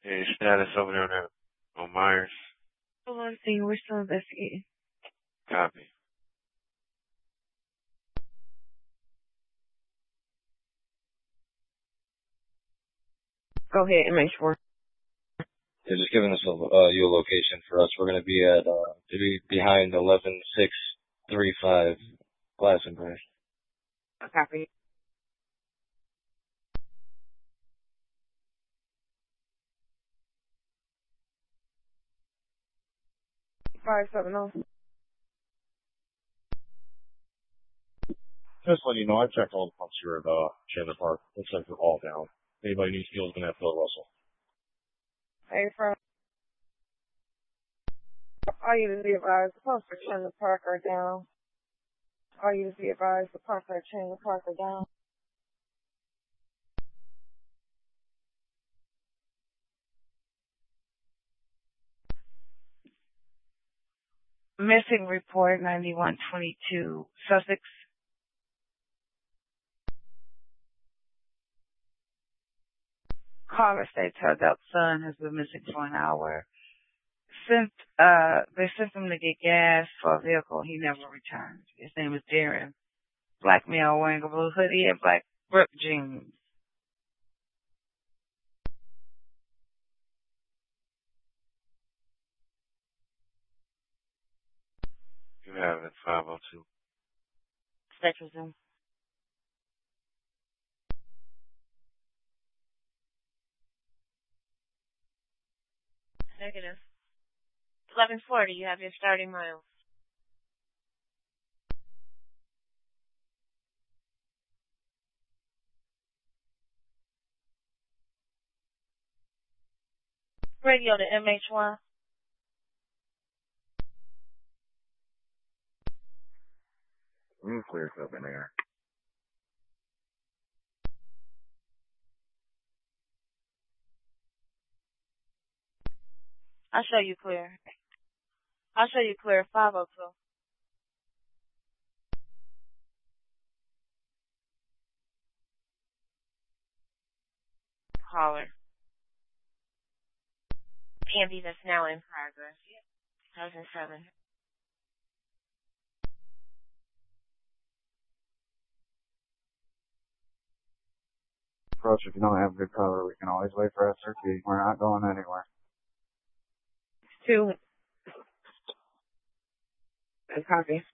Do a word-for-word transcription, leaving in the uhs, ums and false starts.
Hey, status over there on that, on Myers. Hold on, see, we're still investigating. Copy. Go ahead and make sure. They're just giving us a, uh, you a location for us. We're going to be at, uh, to be behind eleven six thirty-five Glastonbury. Copy. Five seven oh. Just letting you know, I've checked all the pumps here at uh, Chandler Park. Looks like they're all down. Anybody needs fuel is going to have to go to Russell. Hey, from all you to be advised, the pumps for Chandler Park are down. All you to be advised, the pumps for Chandler Park are down. Missing report ninety-one twenty-two, Sussex. Caller states her adult son has been missing for an hour. Sent, uh, they sent him to get gas for a vehicle. He never returned. His name is Darren. Black male wearing a blue hoodie and black ripped jeans. You have it, five oh two. Spectrism. Negative. eleven forty, you have your starting miles. Radio to M H one. Mm, clear up in there. I'll show you clear. I'll show you clear. five oh two. Caller. P M V that's now in progress. two thousand seven. Approach, if you don't have good cover, we can always wait for S R T. We're not going anywhere. Two. Copy.